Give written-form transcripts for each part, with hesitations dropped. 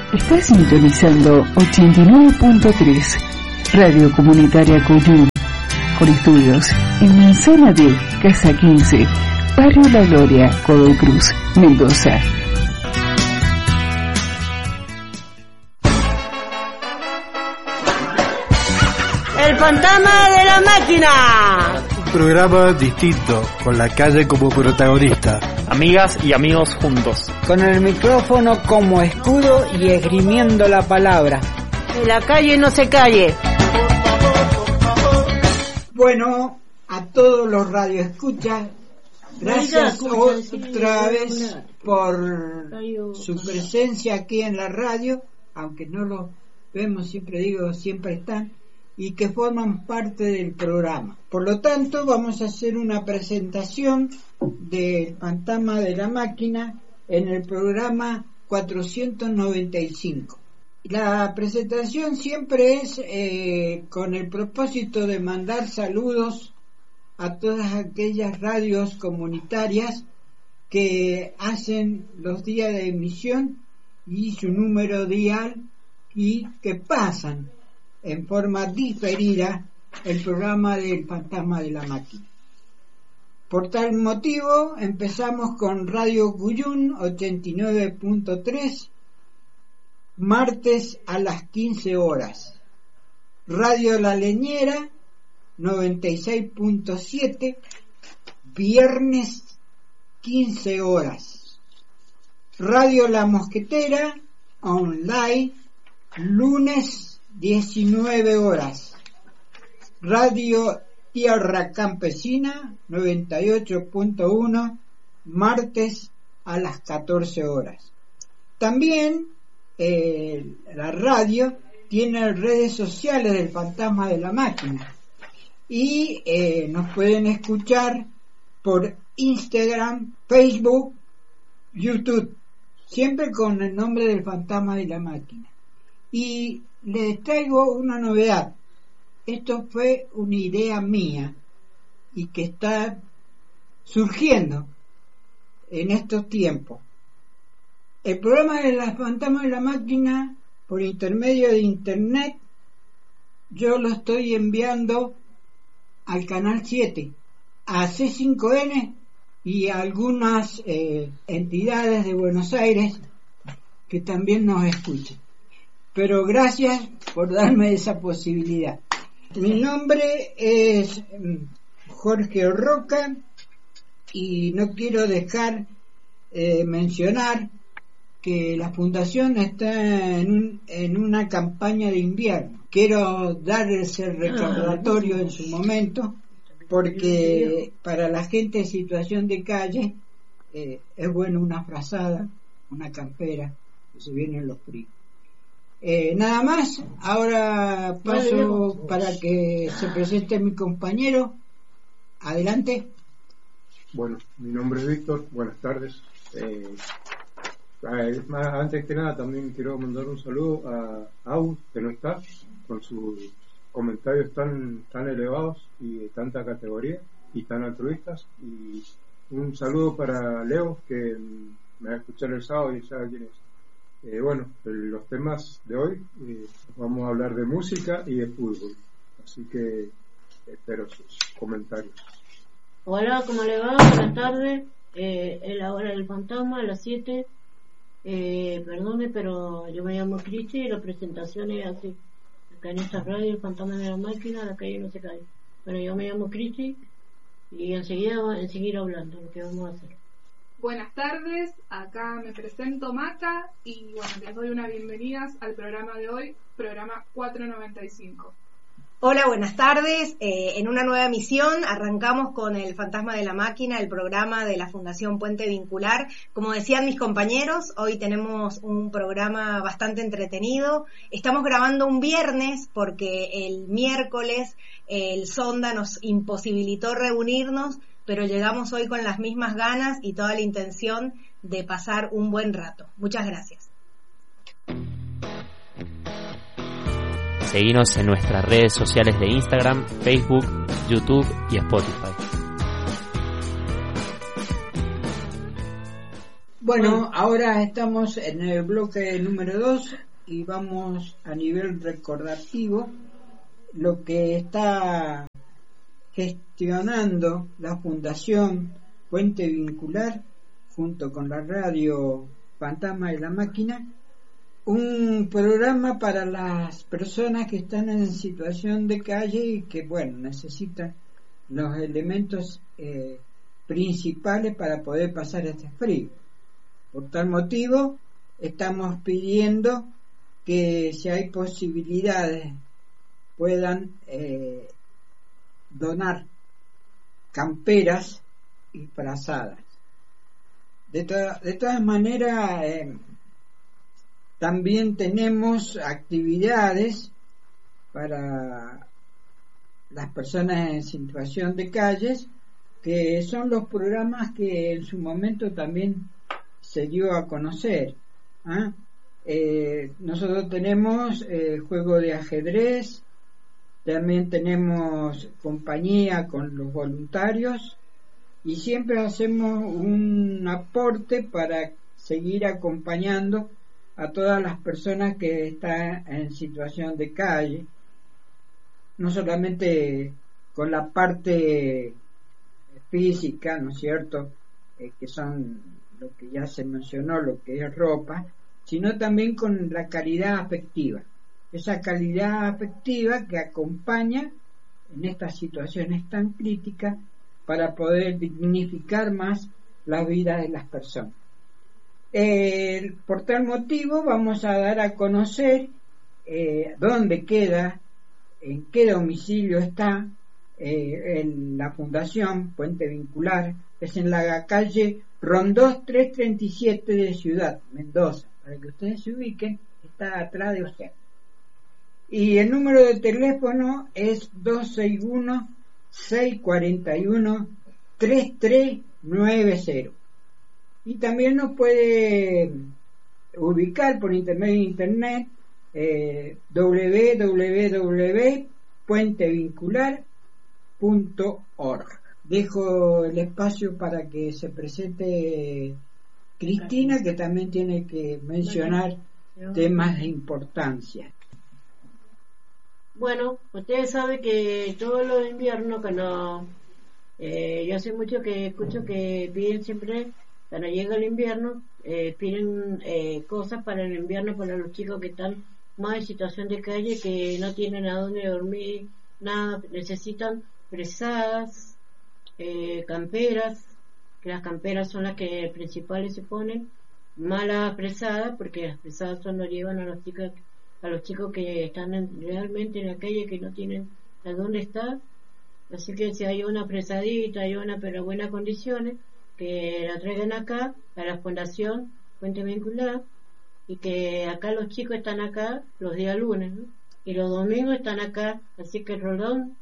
Está sintonizando 89.3 Radio Comunitaria Cuyum, con estudios en Manzana 10, Casa 15, Barrio La Gloria, Godoy Cruz, Mendoza. El fantasma de la máquina. Un programa distinto, con la calle como protagonista. Amigas y amigos juntos. Con el micrófono como escudo y esgrimiendo la palabra. Que la calle no se calle. Bueno, a todos los radioescuchas, gracias otra vez por su presencia aquí en la radio, aunque no lo vemos, siempre digo, siempre están, y que forman parte del programa. Por lo tanto, vamos a hacer una presentación del Fantasma de la Máquina en el programa 495. La presentación siempre es con el propósito de mandar saludos a todas aquellas radios comunitarias que hacen los días de emisión y su número dial y que pasan en forma diferida el programa del Fantasma de la Máquina. Por tal motivo empezamos con Radio Cuyum 89.3, martes a las 15 horas. Radio La Leñera 96.7, viernes 15 horas. Radio La Mosquetera online, lunes 19 horas. Radio Tierra Campesina 98.1, martes a las 14 horas. También la radio tiene redes sociales del Fantasma de la Máquina y nos pueden escuchar por Instagram, Facebook, YouTube, siempre con el nombre del Fantasma de la Máquina. Y les traigo una novedad. Esto fue una idea mía y que está surgiendo en estos tiempos. El programa de la Fantasma de la Máquina, por intermedio de internet, yo lo estoy enviando al canal 7, a C5N y a algunas entidades de Buenos Aires que también nos escuchan. Pero gracias por darme esa posibilidad. Mi nombre es Jorge Roca y no quiero dejar mencionar que la fundación está en una campaña de invierno. Quiero dar ese recordatorio en su momento, porque para la gente en situación de calle es bueno una frazada, una campera, que se vienen los fríos. Nada más, ahora paso para que se presente mi compañero. Adelante. Bueno, mi nombre es Víctor, buenas tardes. Antes que nada también quiero mandar un saludo a Au, que no está, con sus comentarios tan elevados y de tanta categoría y tan altruistas, y un saludo para Leo, que me va a escuchar el sábado y sabe quién es. Bueno, los temas de hoy, vamos a hablar de música y de fútbol, así que espero sus comentarios. Hola, ¿cómo le va? Buenas tardes. Es la hora del fantasma, a las 7. Perdone, pero yo me llamo Cristi y la presentación es así. Acá en esta radio, el Fantasma de la Máquina, la calle no se cae. Bueno, yo me llamo Cristi y enseguida en seguir hablando lo que vamos a hacer. Buenas tardes, acá me presento Maca y bueno, les doy una bienvenida al programa de hoy, programa 495. Hola, buenas tardes. En una nueva emisión arrancamos con el Fantasma de la Máquina, el programa de la Fundación Puente Vincular. Como decían mis compañeros, hoy tenemos un programa bastante entretenido. Estamos grabando un viernes porque el miércoles el Sonda nos imposibilitó reunirnos, pero llegamos hoy con las mismas ganas y toda la intención de pasar un buen rato. Muchas gracias. Seguinos en nuestras redes sociales de Instagram, Facebook, YouTube y Spotify. Bueno, ahora estamos en el bloque número 2 y vamos a nivel recordativo lo que está gestionando la Fundación Puente Vincular junto con la radio Fantasma de la Máquina, un programa para las personas que están en situación de calle y que, bueno, necesitan los elementos principales para poder pasar este frío. Por tal motivo, estamos pidiendo que, si hay posibilidades, puedan donar camperas y frazadas. De todas maneras, también tenemos actividades para las personas en situación de calles, que son los programas que en su momento también se dio a conocer. Nosotros tenemos juego de ajedrez, también tenemos compañía con los voluntarios y siempre hacemos un aporte para seguir acompañando a todas las personas que están en situación de calle, no solamente con la parte física, ¿no es cierto?, que son lo que ya se mencionó, lo que es ropa, sino también con la calidad afectiva, esa calidad afectiva que acompaña en estas situaciones tan críticas para poder dignificar más la vida de las personas. Por tal motivo vamos a dar a conocer dónde queda, en qué domicilio está en la Fundación Puente Vincular. Es en la calle Rondós 337 de Ciudad Mendoza, para que ustedes se ubiquen, está atrás de usted. Y el número de teléfono es 261-641-3390. Y también nos puede ubicar por intermedio de internet www.puentevincular.org. Dejo el espacio para que se presente Cristina, que también tiene que mencionar temas de importancia. Bueno, ustedes saben que todos los inviernos, cuando yo hace mucho que escucho que piden siempre, cuando llega el invierno, piden cosas para el invierno para los chicos que están más en situación de calle, que no tienen a dónde dormir, nada, necesitan fresadas, camperas, que las camperas son las que principales se ponen, malas fresadas, porque las fresadas son lo llevan a los chicos que están realmente en la calle, que no tienen a dónde estar. Así que si hay una fresadita, hay una pero buenas condiciones, que la traigan acá a la Fundación Puente Vincular, y que acá los chicos están acá los días lunes, ¿no? Y los domingos están acá. Así que Rodón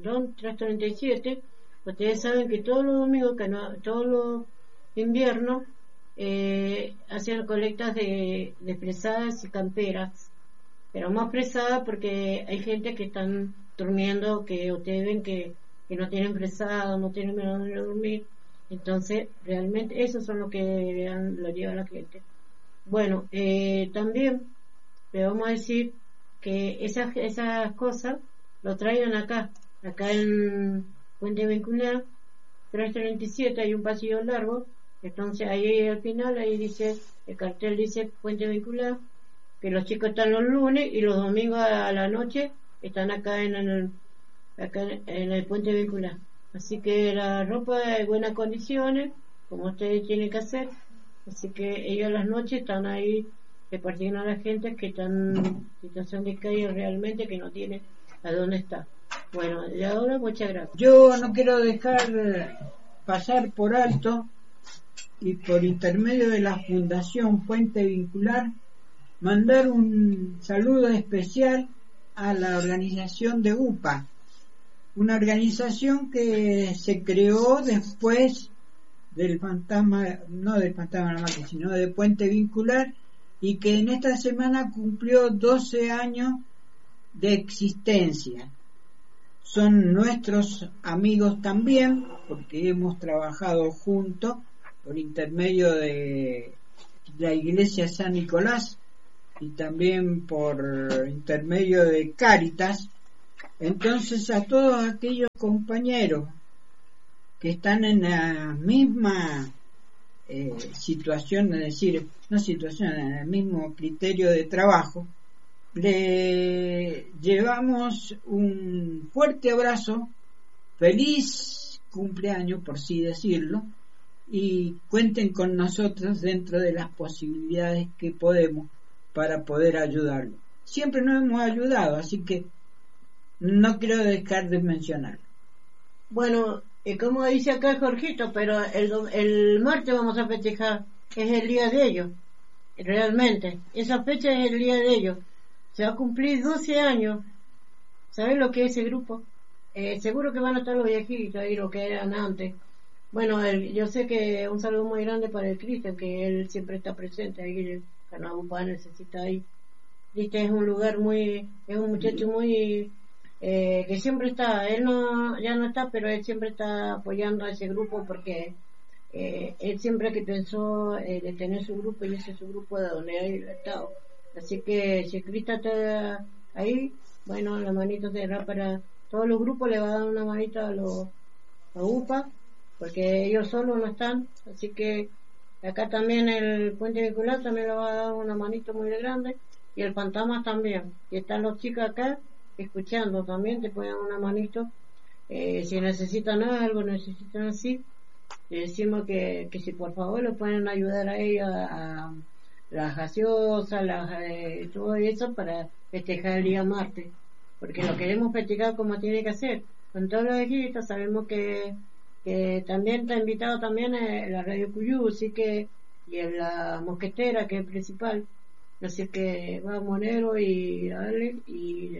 337, ustedes saben que todos los domingos, todos los inviernos, hacen colectas de fresadas y camperas, pero más fresadas porque hay gente que están durmiendo, que ustedes ven que no tienen fresada, no tienen dónde dormir. Entonces realmente esos son lo que lo lleva la gente. Bueno, también le vamos a decir que esas cosas lo traigan acá en Puente Vincular 337, hay un pasillo largo. Entonces ahí al final, ahí dice, el cartel dice Puente Vincular, que los chicos están los lunes y los domingos a la noche están acá en el Puente Vincular. Así que la ropa de buenas condiciones, como ustedes tienen que hacer. Así que ellos a las noches están ahí repartiendo a la gente que están en situación de calle realmente, que no tiene a dónde estar. Bueno, y ahora muchas gracias. Yo no quiero dejar pasar por alto, y por intermedio de la Fundación Puente Vincular, mandar un saludo especial a la organización de UPA, una organización que se creó después del fantasma, no del fantasma de la máquina, sino de Puente Vincular, y que en esta semana cumplió 12 años de existencia. Son nuestros amigos también, porque hemos trabajado juntos, por intermedio de la iglesia San Nicolás y también por intermedio de Cáritas. Entonces, a todos aquellos compañeros que están en la misma situación, es decir, no situación, en el mismo criterio de trabajo, le llevamos un fuerte abrazo, feliz cumpleaños, por así decirlo, y cuenten con nosotros dentro de las posibilidades que podemos para poder ayudarlo. Siempre nos hemos ayudado, así que no quiero dejar de mencionarlo. Bueno, como dice acá Jorgito, pero el martes vamos a festejar, es el día de ellos, realmente. Esa fecha es el día de ellos. Se va a cumplir 12 años. ¿Sabes lo que es ese grupo? Seguro que van a estar los viejitos ahí, lo que eran antes. Bueno, yo sé que un saludo muy grande para el Cristian, que él siempre está presente ahí, el Canabupá necesita ahí. Cristian es un lugar es un muchacho muy... que siempre está, él ya no está, pero él siempre está apoyando a ese grupo porque él siempre que pensó de tener su grupo, y ese es su grupo de donde él ha estado. Así que si Cristian está ahí, bueno, la manita será para todos los grupos, le va a dar una manita a UPA, porque ellos solos no están, así que acá también el Puente Vincular también le va a dar una manita muy grande, y el Fantasma también, y están los chicos acá escuchando también, te pueden dar una manito, si necesitan algo, necesitan así, le decimos que si por favor lo pueden ayudar a ellos a las gaseosas, todo eso para festejar el día martes, porque lo queremos festejar como tiene que hacer, con todos los viejitos. Sabemos que también está invitado también la Radio Cuyú, así que, y en la Mosquetera, que es el principal, así que va Monero y Ale y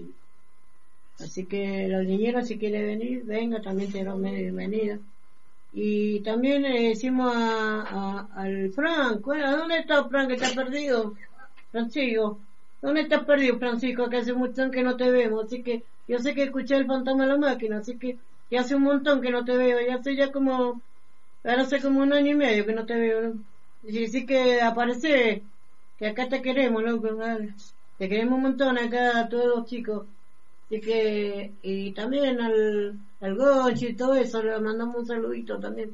así que la niñera, si quiere venir, venga, también te doy bienvenida. Y también le decimos al Frank, ¿dónde está Frank que está perdido? Francisco, ¿dónde estás perdido, Francisco? Que hace un montón que no te vemos, así que yo sé que escuché el Fantasma de la Máquina, así que ya hace un montón que no te veo, ahora hace como 1 año y medio que no te veo, ¿no? Y así que aparece, que acá te queremos, loco, ¿vale? Te queremos un montón acá a todos los chicos. Así que, y también al Gonchi y todo eso, le mandamos un saludito también.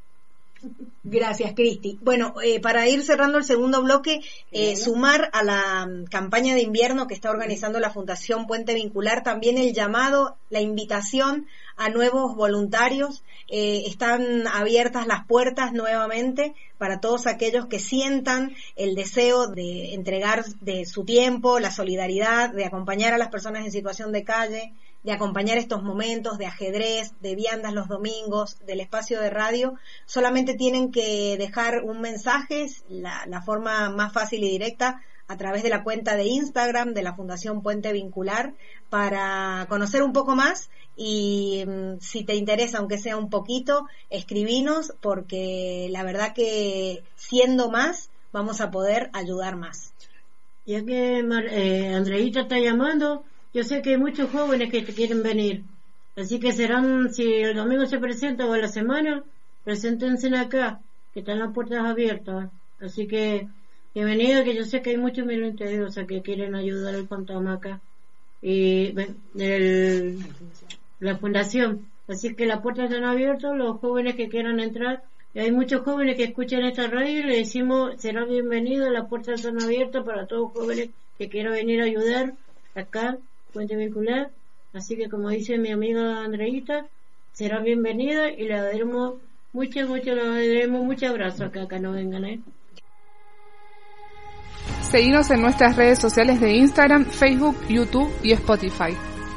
Gracias, Cristi. Bueno, para ir cerrando el segundo bloque, sumar a la campaña de invierno que está organizando la Fundación Puente Vincular, también el llamado, la invitación a nuevos voluntarios. Están abiertas las puertas nuevamente para todos aquellos que sientan el deseo de entregar de su tiempo, la solidaridad, de acompañar a las personas en situación de calle, de acompañar estos momentos de ajedrez, de viandas los domingos, del espacio de radio. Solamente tienen que dejar un mensaje, la forma más fácil y directa, a través de la cuenta de Instagram de la Fundación Puente Vincular, para conocer un poco más. Y si te interesa, aunque sea un poquito, escribinos, porque la verdad que siendo más vamos a poder ayudar más. Ya que Andreita está llamando, yo sé que hay muchos jóvenes que te quieren venir, así que serán, si el domingo se presenta o a la semana, preséntense acá, que están las puertas abiertas. Así que bienvenido, que yo sé que hay muchos militares que quieren ayudar al Fantasma acá y la fundación, así que las puertas están abiertas, los jóvenes que quieran entrar, y hay muchos jóvenes que escuchan esta radio y le decimos, será bienvenido, las puertas están abiertas para todos los jóvenes que quieran venir a ayudar acá, Puente Vincular. Así que, como dice mi amiga Andreita, será bienvenida y le daremos muchos abrazos acá no vengan, Seguinos en nuestras redes sociales de Instagram, Facebook, YouTube y Spotify.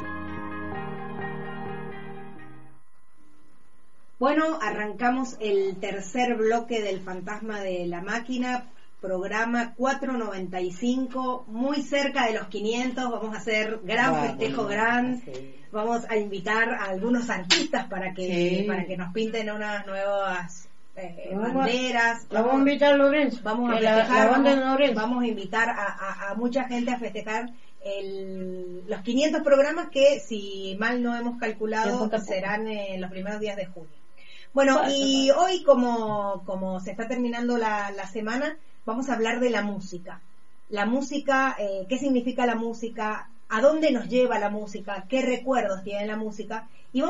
Bueno, arrancamos el tercer bloque del Fantasma de la Máquina, programa 495, muy cerca de los 500, vamos a hacer festejo gran, vamos a invitar a algunos artistas para que nos pinten unas nuevas banderas. Vamos a invitar a Lorenzo, vamos a festejar, vamos a invitar a mucha gente a festejar los 500 programas que, si mal no hemos calculado, serán en los primeros días de junio. Bueno, y hoy como se está terminando la semana, vamos a hablar de la música. La música, qué significa la música, a dónde nos lleva la música, qué recuerdos tiene la música. Y